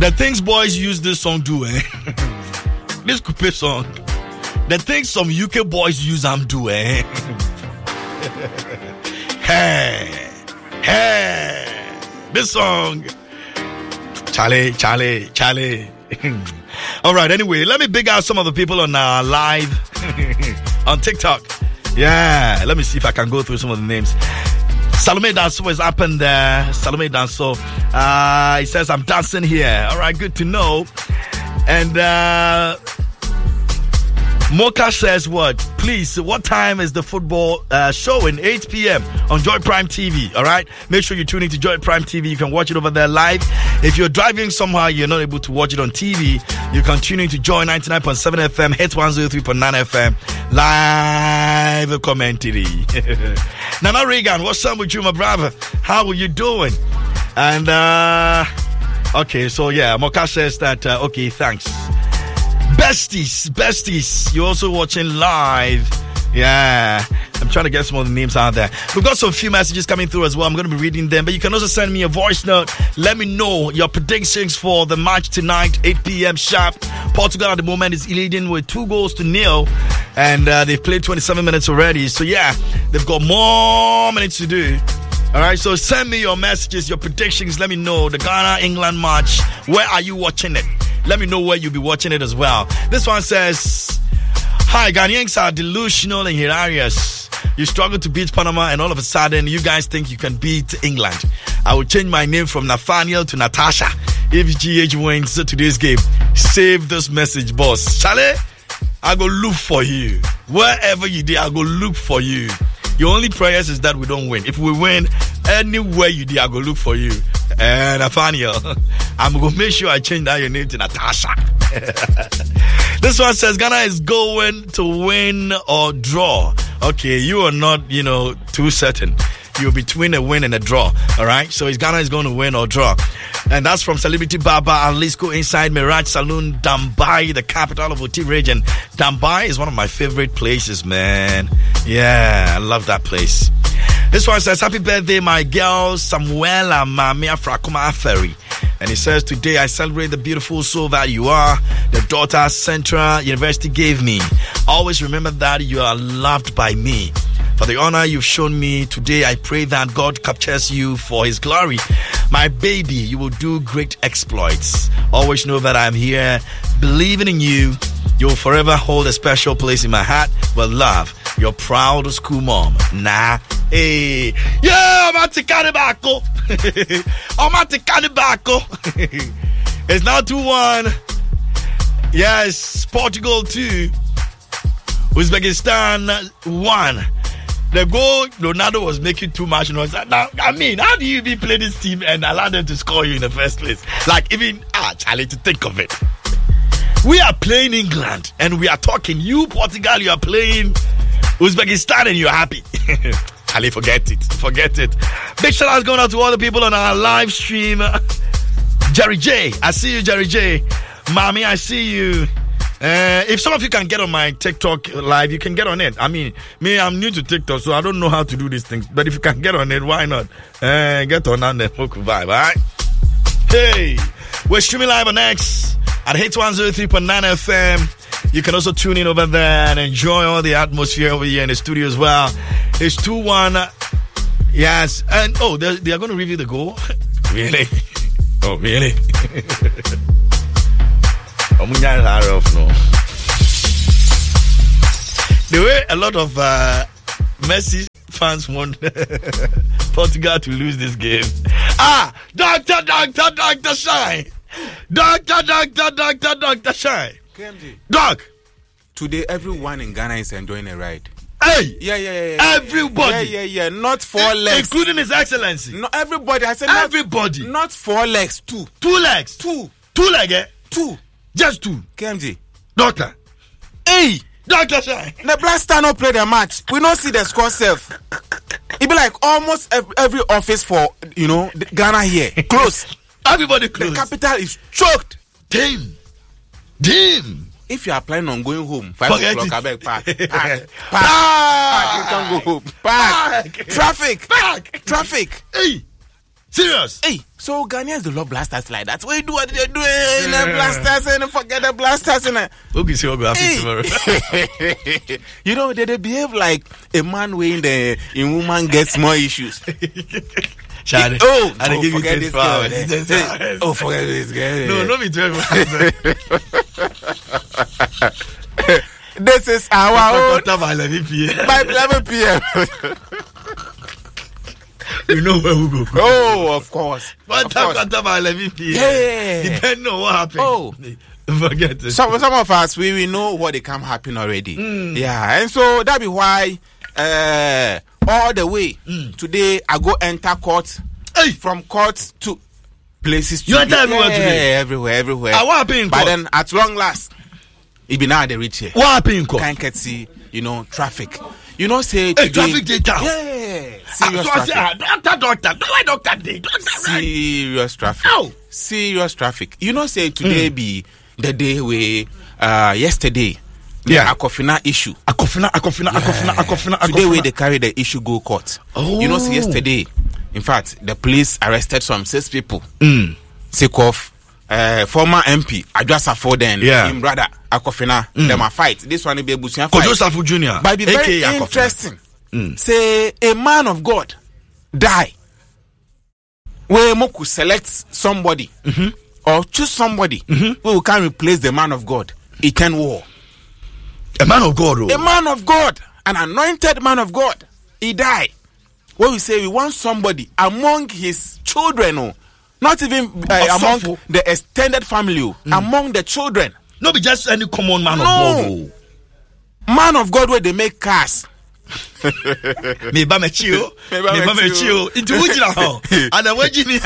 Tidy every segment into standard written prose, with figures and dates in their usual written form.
The things boys use this song do, eh? This coupe song. The things some UK boys use them do, eh? Hey. This song. Charlie. All right, anyway, let me big out some of the people on live on TikTok. Yeah, let me see if I can go through some of the names. Salome Danso is up in there. Salome Danso. He says, I'm dancing here. All right, good to know. And Mocha says what? Please, what time is the football showing? 8 p.m. on Joy Prime TV. All right? Make sure you tune into Joy Prime TV. You can watch it over there live. If you're driving somehow, you're not able to watch it on TV, you can tune into Joy 99.7 FM, Hits 103.9 FM, live commentary. Nana Reagan, what's up with you, my brother? How are you doing? And, okay, so yeah, Mocha says that, okay, thanks. Besties, you're also watching live. Yeah, I'm trying to get some of the names out there. We've got some few messages coming through as well. I'm going to be reading them, but you can also send me a voice note. Let me know your predictions for the match tonight, 8 p.m. sharp. Portugal at the moment is leading with 2-0, and they've played 27 minutes already. So yeah, they've got more minutes to do. All right, so send me your messages, your predictions. Let me know the Ghana-England match. Where are you watching it? Let me know where you'll be watching it as well. This one says, hi, Ghanaians are delusional and hilarious. You struggle to beat Panama and all of a sudden you guys think you can beat England. I will change my name from Nathaniel to Natasha if GH wins today's game. Save this message, boss. Charlie, I go look for you. Wherever you did, I go look for you. Your only prayers is that we don't win. If we win, anywhere you did, I go look for you. And Nathaniel, I'm going to make sure I change that your name to Natasha. This one says Ghana is going to win or draw. Okay, you are not, too certain. You're between a win and a draw. All right, so Ghana is going to win or draw. And that's from Celebrity Baba Alisco inside Mirage Saloon, Dambai, the capital of Oti region. Dambai is one of my favorite places, man. Yeah, I love that place. This one says, happy birthday, my girl, Samuela Mamia Frakuma Ferry. And he says, today I celebrate the beautiful soul that you are, the daughter Central University gave me. Always remember that you are loved by me. For the honor you've shown me today, I pray that God captures you for his glory. My baby, you will do great exploits. Always know that I'm here, believing in you. You'll forever hold a special place in my heart. With love, your proud school mom. Nah. Hey. Yeah, I'm at the Canibako. I'm at the Canibako. It's now 2-1. Yes, Portugal 2. Uzbekistan 1. The goal Ronaldo was making too much noise. Now, I mean, how do you even play this team and allow them to score you in the first place? Like, even, Charlie, to think of it. We are playing England and we are talking. You, Portugal, you are playing Uzbekistan and you're happy. Charlie, forget it. Big shout out going out to all the people on our live stream. Jerry J, I see you, Jerry J. Mommy, I see you. If some of you can get on my TikTok live, you can get on it. I mean, I'm new to TikTok, so I don't know how to do these things. But if you can get on it, why not? Get on and then vibe, all right? Hey, we're streaming live on X at Hits 103.9 FM. You can also tune in over there and enjoy all the atmosphere over here in the studio as well. It's 2-1. Yes. And, they are going to review the goal? Really? Oh, really? The way a lot of Messi fans want Portugal to lose this game. Dr. Shine. Dr. Shine. KMG. Doc. Today, everyone in Ghana is enjoying a ride. Hey. Yeah. Everybody. Yeah. Not 4 legs. Including His Excellency. No, everybody. I said everybody. Not 4 legs. 2. 2 legs. 2 legs, eh? 2. Just 2. KMG. Doctor. Hey. Dr. Shine. The Blaster not play the match. We don't see the score self. It be like almost every office for, Ghana here. Close. Everybody close. The capital is choked. Damn. If you are planning on going home, 5 Forget o'clock, it. I beg, park. You can go home. Park. Traffic. Park. Traffic. Hey. Serious. Hey. So Ghanaians, they love blasters like that. We do what they do in the blasters and forget the blasters and okay, so go happy tomorrow. You know, they behave like a man weighing the woman gets more issues. Shade. I give you forget 24 hours. Oh, forget this girl. No, be 12 hours. This is our own. By 11 p.m. By 11 p.m. You know where we go. Oh, of course. By 11 p.m. Yeah. Depending on what happened. Oh. Forget it. Some of us, we know what they can happen already. Yeah, and so that be why all the way today I go enter court. Hey. From court to places. You enter everywhere today? Everywhere. What happened in but court? then at long last, it be now they reach here. What happened in court? Can't get see, traffic. You know, say today. Hey, traffic data. Yeah. Serious traffic. Doctor. Why doctor day? Serious traffic. How? Serious traffic. You know, say today be the day where yesterday. Yeah. Akofina issue. Akofina. Today where they carry the issue go court. Oh. You know, see yesterday. In fact, the police arrested some 6 people. Sake of former MP Adjasa Foden, him brother Akofina. Them a fight. This one will be a Busian fight. Kojo Jr. But be very interesting. Say a man of God die. Where Moku select somebody or choose somebody who can replace the man of God. It can war. A man of God. A man of God, an anointed man of God. He died. When we say we want somebody among his children, not even among the extended family, among the children. No, be just any common man of God. Man of God where they make cars. Me ba me chill. Into which now? And the way Jimmy.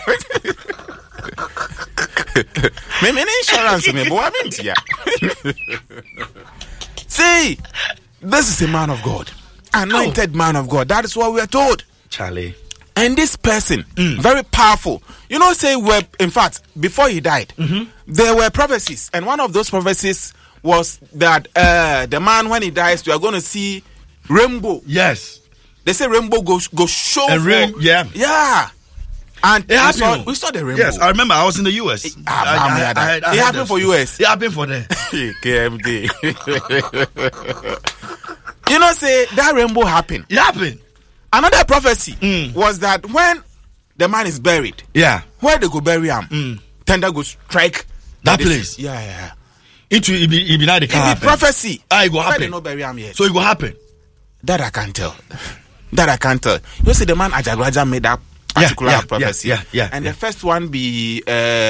Me insurance me, but I mean here. See, this is a man of God. Anointed man of God. That is what we are told. Charlie. And this person, very powerful. You know, say, in fact, before he died, there were prophecies. And one of those prophecies was that the man, when he dies, you are going to see rainbow. Yes. They say rainbow go show. Yeah. And we saw the rainbow. Yes, I remember I was in the US. It happened for US. It happened for them. KMD. You know, say that rainbow happened. It happened. Another prophecy was that when the man is buried, where they go bury him, thunder go strike that place. Yeah. It be not the car. Prophecy. It go happen. They no bury him yet. So it go happen. That I can't tell. You see, the man Ajagwaja made that particular prophecy. And the first one be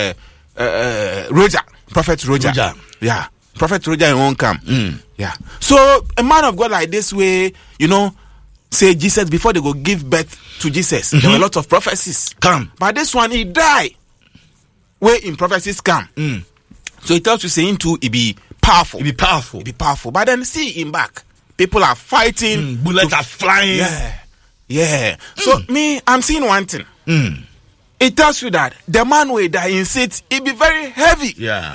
Roger, Prophet Roger. Yeah. Prophet Roger won't come. Yeah. So a man of God like this way, say Jesus before they go give birth to Jesus. There were a lot of prophecies. But this one he died. Where in prophecies come. So it tells you saying too it be powerful. It be powerful. But then see him back. People are fighting. Bullets are flying. Yeah. So me, I'm seeing one thing. It tells you that the man will die in seat, it be very heavy. Yeah.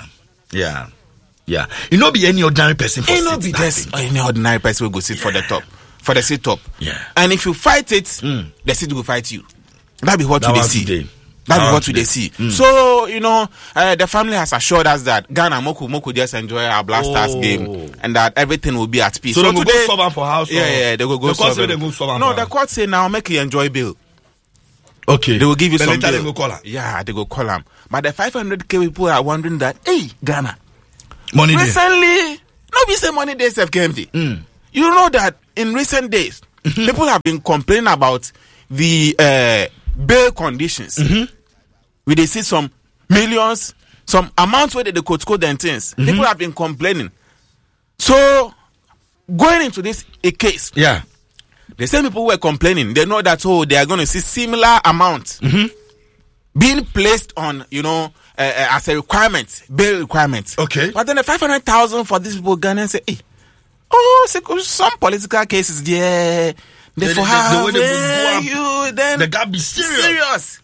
You know, be any ordinary person for it not be just any ordinary person will go sit for the top. For the seat top. Yeah. And if you fight it, the seat will fight you. That be what they see. That is what they see. So, the family has assured us that Ghana Moku just enjoy our Blasters game and that everything will be at peace. So today, go solve for house? Yeah, they will go solve. No, the court say now make you enjoy bill. Okay. They will give you some bill. They go call her. Yeah, they go call them. But the 500k people are wondering that, hey, Ghana. Money recently, nobody say money days have came. You know that in recent days, people have been complaining about the bail conditions. We they see some millions, some amounts where they could code and things. People have been complaining. So going into this a case, the same people who were complaining, they know that they are going to see similar amounts being placed on, as a requirement, bail requirement. Okay. But then the 500,000 for these people, Ghanaians say, hey, some political cases there. They for have you, then the gap be serious.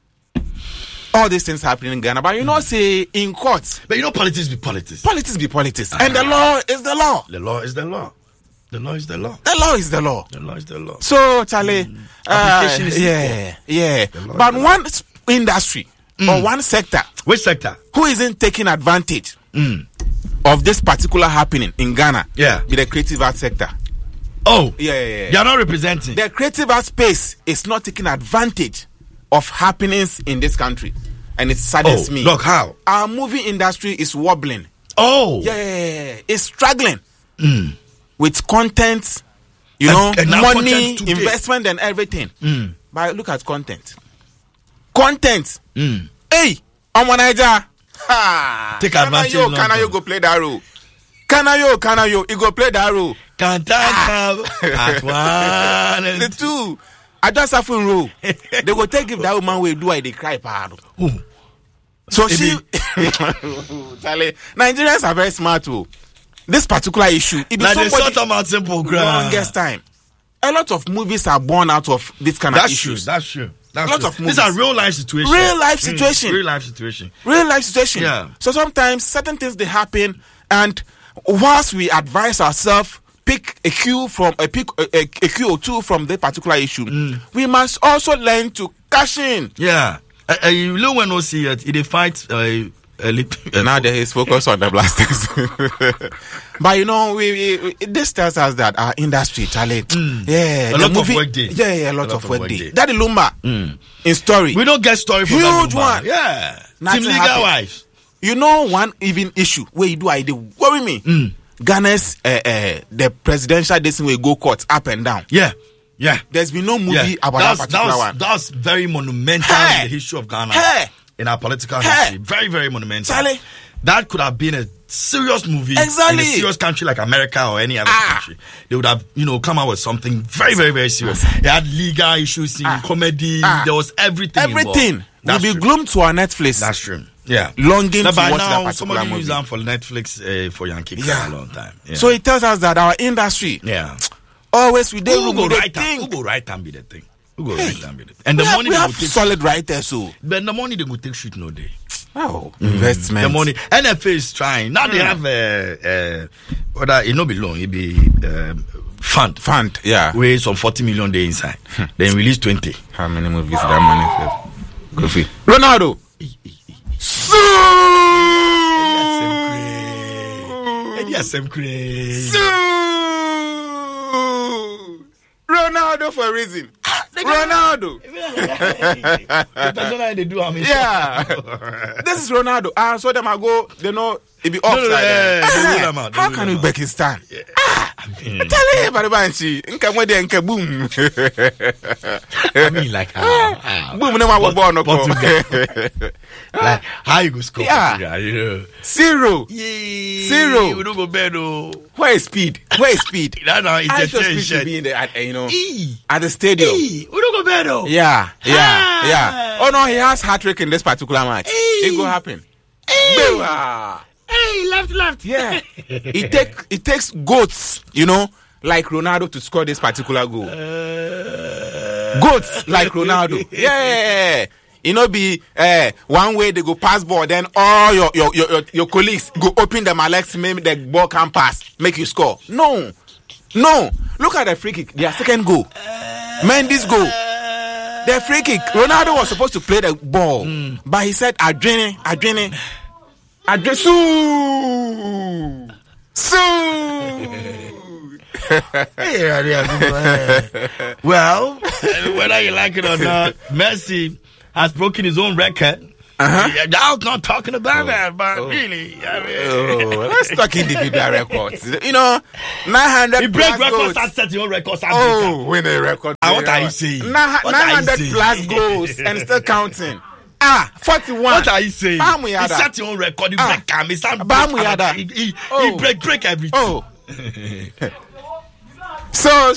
All these things happening in Ghana, but say in court. But politics be politics. Politics be politics. And the law is the law. The law is the law. The law is the law. The law is the law. The law is the law. So, Charlie, application is yeah. But one industry or one sector. Which sector? Who isn't taking advantage of this particular happening in Ghana? Yeah. With the creative art sector. Oh. Yeah. You're not representing. The creative art space is not taking advantage of happenings in this country. And it saddens me. Look, how? Our movie industry is wobbling. Oh. Yeah. It's struggling with content, money, investment and everything. But look at content. Hey, Omanaija. Take advantage. Can you go play that role? Can you go play that role? Can't at one and the two. I just have a rule. They go take if that woman will do it, they cry pard. So she Charlie, Nigerians are very smart too. This particular issue, it like somebody simple longest time. A lot of movies are born out of this kind of issues. That's true. A lot of movies. These are real life situations. Real life situation. Yeah. So sometimes certain things they happen, and whilst we advise ourselves, pick a cue or two from the particular issue, we must also learn to cash in. Yeah. You know when we see it, they fight. Now there is focus on the blasters. But we this tells us that our industry, Charlie, a lot of work day. Yeah, a lot of work day. Daddy Lumba in story. We don't get story from huge one. Yeah. Nothing Team Legal Wives. One even issue where you do I they worry me. Ghana's the presidential destiny will go court up and down. Yeah. There's been no movie about that particular one. That's very monumental in the history of Ghana. In our political history. Very, very monumental. Charlie. That could have been a serious movie exactly. in a serious country like America or any other country. They would have, come out with something very, very, very serious. They had legal issues in comedy. There was everything. Everything will be glued to our Netflix. That's true. Yeah. Longing to watch now, that particular somebody movie. used them for Netflix for Yankee for a long time. Yeah. So it tells us that our industry always we do who go right and be the thing. And the money we have solid writers, so but the money they go take shit no day. Oh, investment. The money NFA is trying now. They have whether it no be loan, it be fund. Yeah, where some 40 million day inside. Then release 20. How many movies that money for? Go free. Ronaldo. Ronaldo for a reason. Ronaldo. This is Ronaldo. So them I go, they know it be offside. How can Uzbekistan? Tell him about the boom. I mean, like how? Boom, no one born. Like how you go score? Zero. We don't go bad. Where is speed? No, it's speed should be in the at the stadium. We don't go bad. Yeah. Oh no, he has hat-trick in this particular match. It go happen. Hey, left. Yeah. It takes goats, like Ronaldo to score this particular goal. Goats like Ronaldo. Yeah. Be one way they go pass ball, then all your colleagues go open the legs, maybe the ball can pass, make you score. No. Look at the free kick. Their second goal. Mendy's goal. The free kick. Ronaldo was supposed to play the ball, but he said, Adrene. Well, whether you like it or not, Messi has broken his own record. I was not talking about that, but really, let's talk individual records. 900. He break records and set your own records. Win a record. What are you saying? 900 plus goals and still counting. 41. What are you saying? He set your own record. He break him. He break everything. So.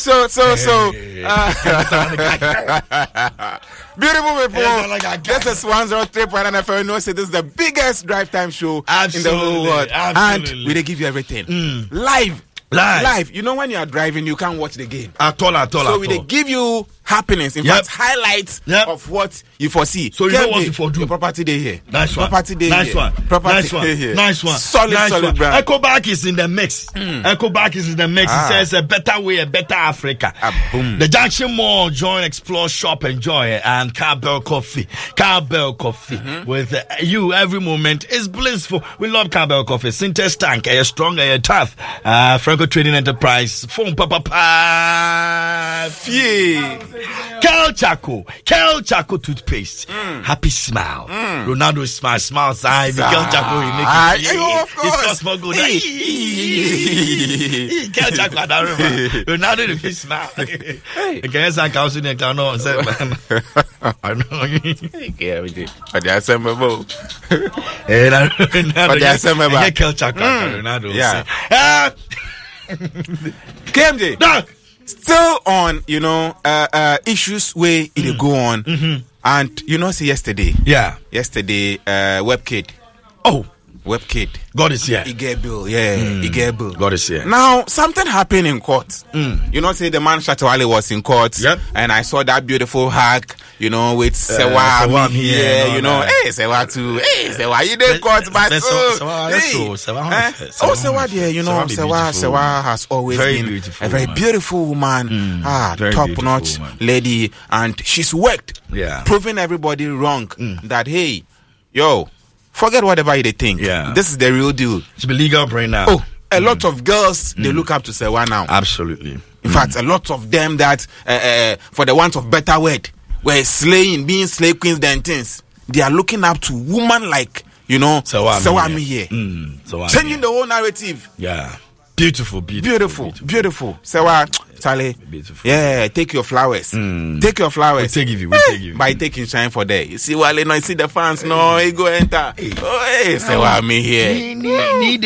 Beautiful people. This is 103.9 FM. This is the biggest drive time show in the whole world. Absolutely. And we give you everything. Live. When you are driving, you can't watch the game. At all. So we give you happenings. In fact, highlights of what you foresee. So you know what you foresee. Your property day here. Nice one. Property day nice here. One. Property nice one. day here. Nice one. Solid brand. EcoBank is in the mix. EcoBank is in the mix. It says a better way, a better Africa. Boom. The Junction Mall, join, explore, shop, enjoy, and Cowbell Coffee. Cowbell Coffee with you every moment is blissful. We love Cowbell Coffee. Sintex tank, a strong, a tough. Franco Trading Enterprise. Phone Papa. Kel Chaco toothpaste. Happy smile. Ronaldo smiles. Kel Chaco, he make it. Of course. It's for good. Kel Chaco, I don't remember. Ronaldo, the fish smile. Can I counsel the account? I know. But they are assemblable. But they are assemblable. Kel Chaco, Ronaldo. Yeah. KMJ. Still on, issues where it go on. And see yesterday. Yeah. Yesterday, WebKid. Oh. WebKid. God is here. He get bill. Yeah. He get bill. God is here. Now, something happened in court. Say the man Shatawale was in court. Yep. And I saw that beautiful hug, with Sewa here. Hey, Sewa too. Hey, Sewa, you did court, but Sewa there, Sewa has always been a very beautiful woman. Top-notch lady. And she's worked. Yeah. Proving everybody wrong that, hey, forget whatever they think. Yeah. This is the real deal. To be legal right now. Oh, a lot of girls, they look up to Sewa now. Absolutely. In fact, a lot of them that, for the want of better word, were being slave queens than things. They are looking up to women like, Sewa here. Changing the whole narrative. Yeah. Beautiful. Sewa, Charlie. Beautiful. Yeah, take your flowers. Take your flowers. We take you. By taking shine for there. You see Wale, you see the fans, he go enter. Hey, Sewa me here. Need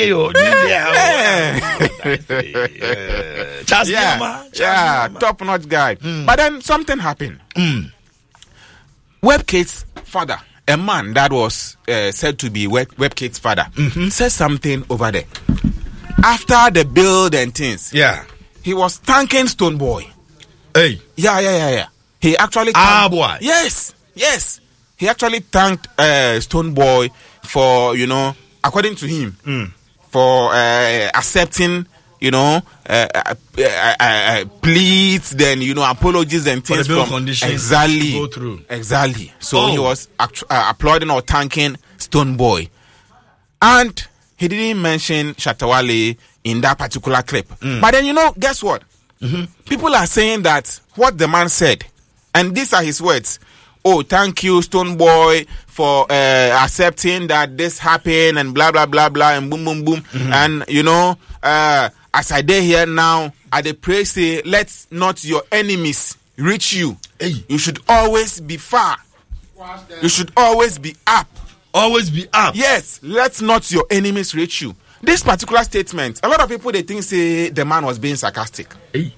top-notch guy. But then something happened. WebKid's father, a man that was said to be WebKid's father, said something over there. After the build and things, he was thanking Stonebwoy. Hey, yeah. He actually boy. Yes. He actually thanked Stonebwoy for according to him for accepting pleads, then apologies and things for the from conditions exactly to go through. Exactly. So he was applauding or thanking Stonebwoy, and he didn't mention Shatawale in that particular clip. But then guess what? People are saying that what the man said, and these are his words. Oh, thank you, Stonebwoy, for accepting that this happened and blah blah blah blah and boom boom boom. And as I dare here now, I dey pray say, let not your enemies reach you. Hey. You should always be far. You should always be up. Always be up. Yes, let not your enemies reach you. This particular statement, a lot of people they think say the man was being sarcastic.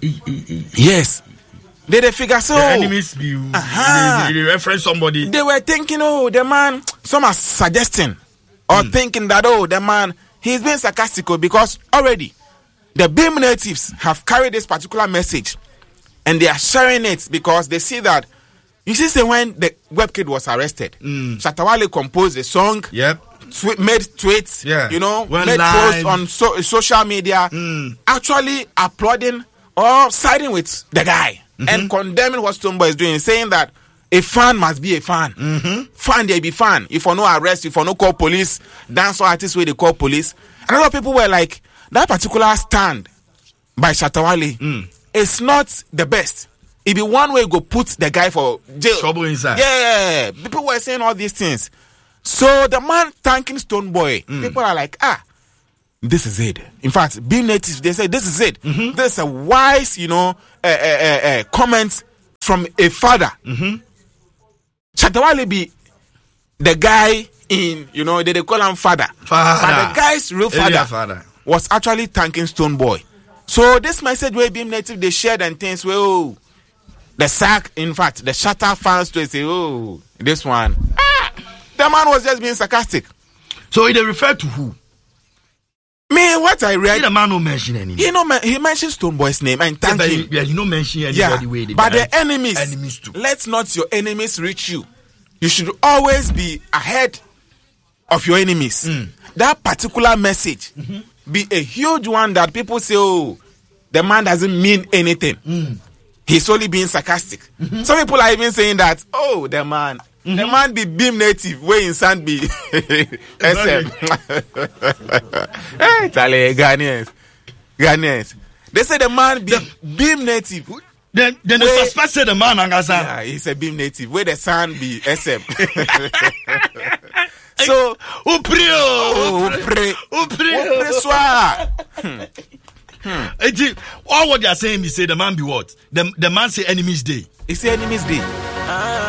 Yes. They figure so. The enemies be they reference somebody. They were thinking, the man. Some are suggesting or thinking that the man he's being sarcastic because already the Beam natives have carried this particular message and they are sharing it because they see that. You see, when the WebKid was arrested, Shatawale composed a song. Yep. Made tweets. Yeah. Made posts on social media, actually applauding or siding with the guy and condemning what Stonebwoy is doing, saying that a fan must be a fan. Fan, they be fan. If for no arrest, if for no call police, dance artists where they call police. And a lot of people were like, that particular stand by Shatawale is not the best. It be one way go put the guy for jail. Trouble inside. Yeah. People were saying all these things. So the man thanking Stonebwoy, people are like, this is it. In fact, being native, they say this is it. There's a wise, comment from a father. Shatawale be the guy in, they call him father. But the guy's real father was actually thanking Stonebwoy. So this message where Beam Native they shared and things where the sack, in fact, the Shatter fans to say, this one. The man was just being sarcastic. So they refer to who? Me, what I read, the man no mention any. He mentioned Stonebwoy's name and thank him. Yeah, you don't mention anybody. Yeah, but the enemies too. Let not your enemies reach you. You should always be ahead of your enemies. That particular message be a huge one that people say, oh, the man doesn't mean anything. He's only being sarcastic. Some people are even saying that, oh, the man be beam native, where in sand be SM. Hey, Charlie, Ghanaians. They say the man be beam native. Then the suspect said the man Angasa. Yeah, he's a beam native. Where the sun be SM. So, all what they are saying is say the man be what? The man say enemies day. He say enemies day.